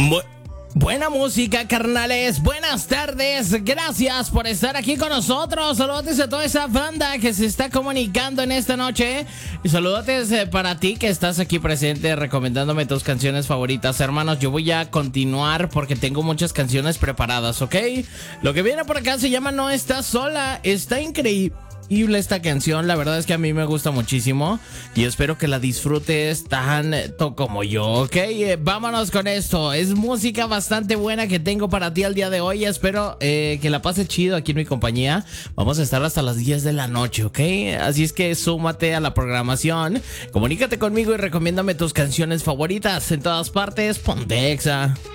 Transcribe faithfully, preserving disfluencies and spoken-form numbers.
Bu- Buena música, carnales. Buenas tardes. Gracias por estar aquí con nosotros. Saludos a toda esa banda que se está comunicando en esta noche. Y saludos eh, para ti que estás aquí presente recomendándome tus canciones favoritas. Hermanos, yo voy a continuar porque tengo muchas canciones preparadas, ¿ok? Lo que viene por acá se llama No Estás Sola. Está increíble esta canción, la verdad es que a mí me gusta muchísimo y espero que la disfrutes tanto como yo, ¿ok? Eh, vámonos con esto, es música bastante buena que tengo para ti al día de hoy, espero eh, que la pases chido aquí en mi compañía. Vamos a estar hasta las diez de la noche, ¿ok? Así es que súmate a la programación, comunícate conmigo y recomiéndame tus canciones favoritas en todas partes. Ponte Exa.